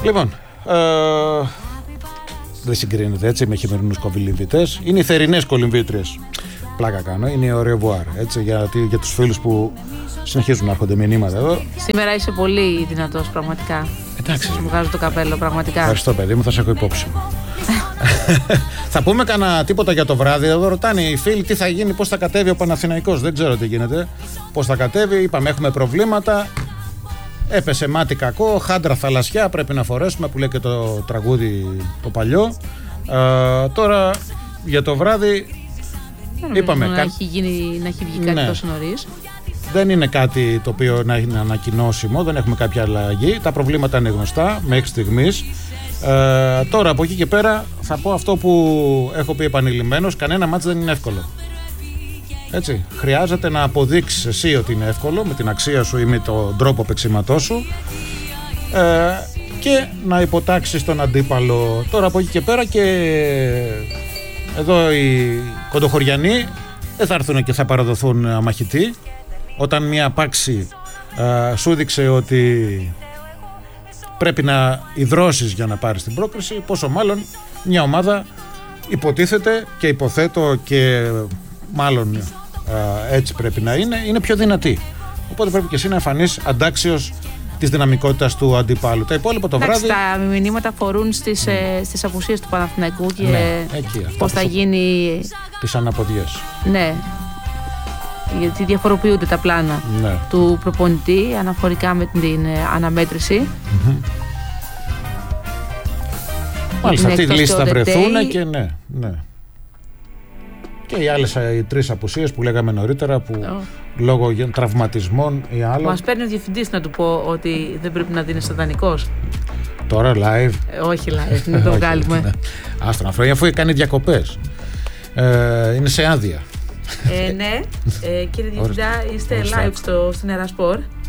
Λοιπόν, δεν συγκρίνεται έτσι με χειμερινούς κολυμβητές. Είναι οι θερινές κολυμβήτριες. Πλάκα κάνω, είναι ο ρεβουάρ. Έτσι, για τους φίλους που συνεχίζουν να έρχονται μηνύματα εδώ. Σήμερα είσαι πολύ δυνατός, πραγματικά. Εντάξει. Μου βγάζω το καπέλο, πραγματικά. Ευχαριστώ, παιδί μου, θα σε έχω υπόψη μου. Θα πούμε κανένα τίποτα για το βράδυ. Εδώ ρωτάνε οι φίλοι τι θα γίνει, πώς θα κατέβει ο Παναθηναϊκός. Δεν ξέρω τι γίνεται. Πώς θα κατέβει, είπαμε έχουμε προβλήματα. Έπεσε μάτι κακό, χάντρα θαλασσιά πρέπει να φορέσουμε, που λέει και το τραγούδι το παλιό. Τώρα για το βράδυ είπαμε να έχει βγει κάτι τόσο νωρίς. Δεν είναι κάτι το οποίο να είναι ανακοινώσιμο, δεν έχουμε κάποια αλλαγή. Τα προβλήματα είναι γνωστά μέχρι στιγμής. Τώρα από εκεί και πέρα θα πω αυτό που έχω πει επανειλημμένος: κανένα μάτς δεν είναι εύκολο. Έτσι, χρειάζεται να αποδείξεις εσύ ότι είναι εύκολο με την αξία σου ή με τον τρόπο παίξηματός σου και να υποτάξεις τον αντίπαλο. Τώρα από εκεί και πέρα και εδώ οι κοντοχωριανοί δεν θα έρθουν και θα παραδοθούν αμαχητοί. Όταν μια πάξη σου δείξε ότι πρέπει να ιδρώσεις για να πάρεις την πρόκριση, πόσο μάλλον μια ομάδα υποτίθεται και υποθέτω και μάλλον έτσι πρέπει να είναι πιο δυνατή. Οπότε πρέπει και εσύ να εμφανίσεις αντάξιος της δυναμικότητας του αντιπάλου. Τα υπόλοιπα το βράδυ. Τα μηνύματα αφορούν στις απουσίες του Παναθηναϊκού και πώς θα γίνει. Τις αναποδιές. Ναι. Γιατί διαφοροποιούνται τα πλάνα του προπονητή αναφορικά με την αναμέτρηση. Μάλιστα, αυτή η λίστα θα βρεθούν και ναι. Και οι άλλες οι τρεις απουσίες που λέγαμε νωρίτερα που λόγω τραυματισμών ή άλλων. Μας παίρνει ο διευθυντής να του πω ότι δεν πρέπει να δίνεις δανεικός. Τώρα live. Όχι live, μην το βγάλουμε. Άστο να φέρει αφού κάνει διακοπές. Είναι σε άδεια. Ναι, κύριε Διευθυντά, είστε live στην Ερασπορ.